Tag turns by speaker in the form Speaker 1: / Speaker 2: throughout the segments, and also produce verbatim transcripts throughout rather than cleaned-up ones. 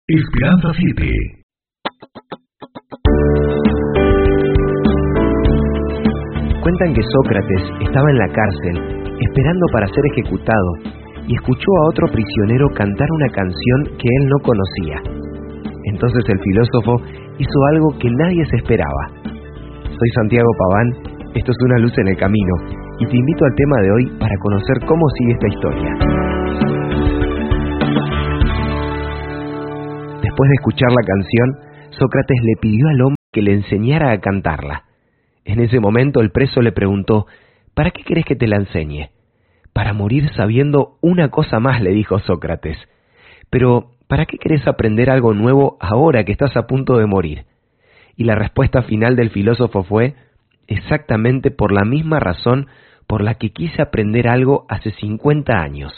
Speaker 1: Esperanza siete.
Speaker 2: Cuentan que Sócrates estaba en la cárcel, esperando para ser ejecutado, y escuchó a otro prisionero cantar una canción que él no conocía. Entonces el filósofo hizo algo que nadie se esperaba. Soy Santiago Paván, esto es Una luz en el camino, y te invito al tema de hoy para conocer cómo sigue esta historia. Después de escuchar la canción, Sócrates le pidió al hombre que le enseñara a cantarla. En ese momento el preso le preguntó: ¿para qué querés que te la enseñe? Para morir sabiendo una cosa más, le dijo Sócrates. Pero, ¿para qué querés aprender algo nuevo ahora que estás a punto de morir? Y la respuesta final del filósofo fue: exactamente por la misma razón por la que quise aprender algo hace cincuenta años.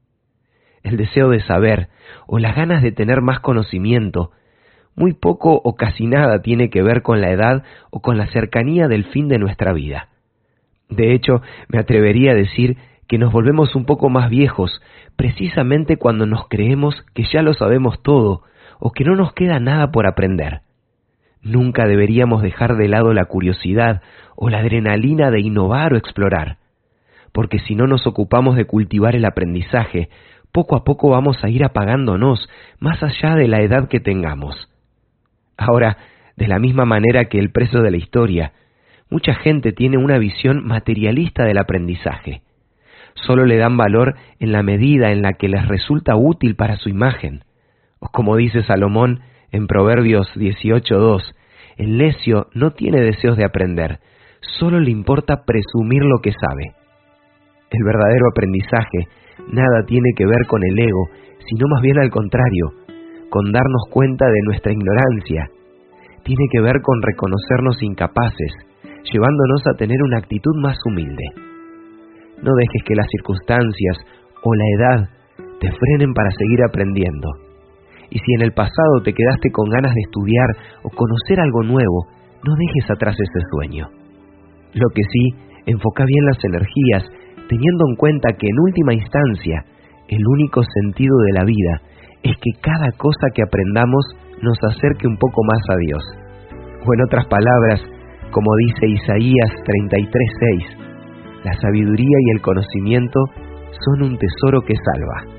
Speaker 2: El deseo de saber, o las ganas de tener más conocimiento, muy poco o casi nada tiene que ver con la edad o con la cercanía del fin de nuestra vida. De hecho, me atrevería a decir que nos volvemos un poco más viejos, precisamente cuando nos creemos que ya lo sabemos todo, o que no nos queda nada por aprender. Nunca deberíamos dejar de lado la curiosidad o la adrenalina de innovar o explorar, porque si no nos ocupamos de cultivar el aprendizaje, poco a poco vamos a ir apagándonos, más allá de la edad que tengamos. Ahora, de la misma manera que el preso de la historia, mucha gente tiene una visión materialista del aprendizaje. Solo le dan valor en la medida en la que les resulta útil para su imagen. O como dice Salomón en Proverbios dieciocho dos, el necio no tiene deseos de aprender, solo le importa presumir lo que sabe. El verdadero aprendizaje nada tiene que ver con el ego, sino más bien al contrario, con darnos cuenta de nuestra ignorancia. Tiene que ver con reconocernos incapaces, llevándonos a tener una actitud más humilde. No dejes que las circunstancias o la edad te frenen para seguir aprendiendo. Y si en el pasado te quedaste con ganas de estudiar o conocer algo nuevo, no dejes atrás ese sueño. Lo que sí, enfoca bien las energías, teniendo en cuenta que en última instancia, el único sentido de la vida es que cada cosa que aprendamos nos acerque un poco más a Dios. O en otras palabras, como dice Isaías treinta y tres seis, la sabiduría y el conocimiento son un tesoro que salva.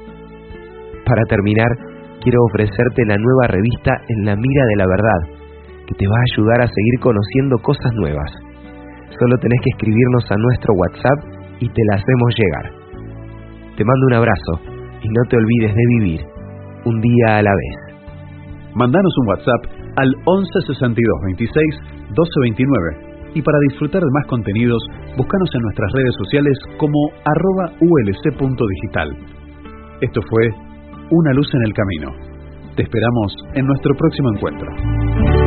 Speaker 2: Para terminar, quiero ofrecerte la nueva revista En la mira de la verdad, que te va a ayudar a seguir conociendo cosas nuevas. Solo tenés que escribirnos a nuestro WhatsApp y te la hacemos llegar. Te mando un abrazo y no te olvides de vivir un día a la vez.
Speaker 1: Mandanos un WhatsApp al once sesenta y dos veintiséis doce veintinueve y para disfrutar de más contenidos, búscanos en nuestras redes sociales como arroba ulc punto digital. Esto fue Una luz en el camino. Te esperamos en nuestro próximo encuentro.